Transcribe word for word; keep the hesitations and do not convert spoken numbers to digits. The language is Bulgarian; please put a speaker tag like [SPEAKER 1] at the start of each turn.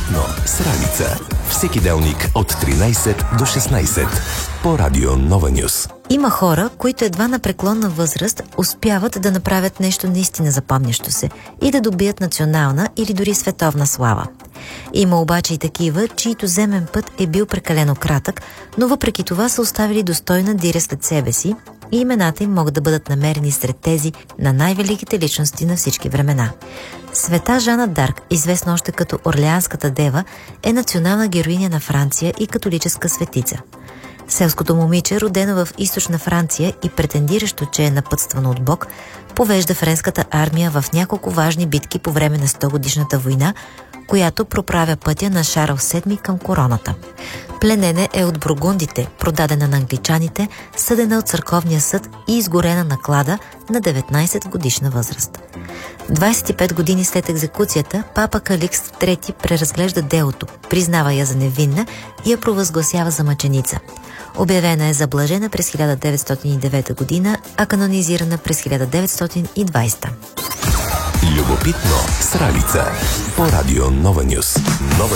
[SPEAKER 1] Любопитно с Ралица. Всеки делник от тринайсет до шестнайсет по Радио Нова Нюс.
[SPEAKER 2] Има хора, които едва на преклонна възраст успяват да направят нещо наистина запомнящо се и да добият национална или дори световна слава. Има обаче и такива, чието земен път е бил прекалено кратък, но въпреки това са оставили достойна диря след себе си и имената им могат да бъдат намерени сред тези на най-великите личности на всички времена. Света Жана Дарк, известна още като Орлеанската дева, е национална героиня на Франция и католическа светица. Селското момиче, родено в източна Франция и претендиращо, че е напътствано от Бог, повежда френската армия в няколко важни битки по време на стогодишната война, която проправя пътя на Шарл седми към короната. Пленена е от бургундите, продадена на англичаните, съдена от църковния съд и изгорена на клада на деветнайсет годишна възраст. двайсет и пет години след екзекуцията, папа Каликст трети преразглежда делото, признава я за невинна и я провъзгласява за мъченица. Обявена е за блажена през хиляда деветстотин и девета година, а канонизирана през хиляда деветстотин и двайсета.
[SPEAKER 1] Любопитно с Ралица по Радио Нова Нюс. Нова